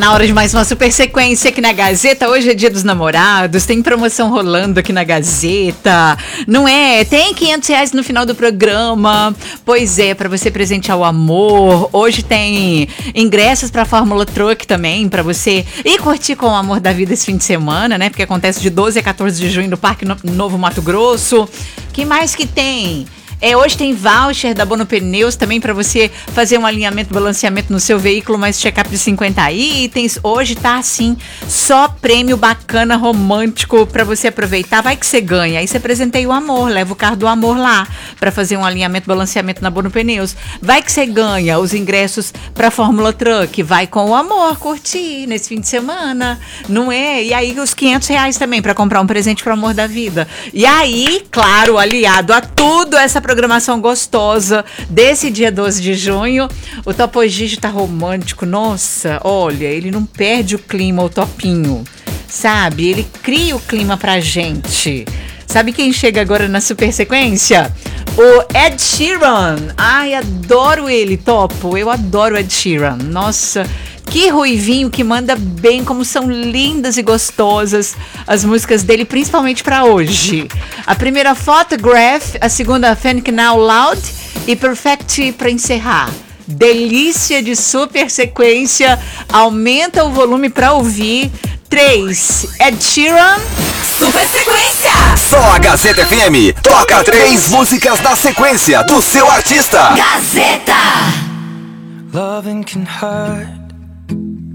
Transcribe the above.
na hora de mais uma super sequência aqui na Gazeta. Hoje é dia dos namorados, tem promoção rolando aqui na Gazeta, não é? Tem R$500 no final do programa, pois é, pra você presentear o amor. Hoje tem ingressos pra Fórmula Truck também, pra você ir curtir com o amor da vida esse fim de semana, né? Porque acontece de 12 a 14 de junho no Parque Novo Mato Grosso. Que mais que tem? Hoje tem voucher da Bono Pneus também para você fazer um alinhamento, balanceamento no seu veículo, mais check-up de 50 itens. Hoje tá assim, só prêmio bacana, romântico para você aproveitar. Vai que você ganha. Aí você presenteia o amor, leva o carro do amor lá para fazer um alinhamento, balanceamento na Bono Pneus. Vai que você ganha os ingressos para Fórmula Truck. Vai com o amor curtir nesse fim de semana, não é? E aí os R$500 também para comprar um presente para o amor da vida. E aí, claro, aliado a tudo essa programação gostosa desse dia 12 de junho, o Topo Gigi tá romântico, nossa, olha, ele não perde o clima, o Topinho, sabe? Ele cria o clima pra gente. Sabe quem chega agora na super sequência? O Ed Sheeran. Ai, adoro ele, Topo, eu adoro Ed Sheeran, nossa. Que ruivinho, que manda bem, como são lindas e gostosas as músicas dele, principalmente para hoje. A primeira, Photograph, a segunda, Think Now Loud e Perfect para encerrar. Delícia de super sequência, aumenta o volume para ouvir. 3, Ed Sheeran. Super sequência! Só a Gazeta FM toca 3 músicas na sequência do seu artista. Gazeta! Loving can hurt.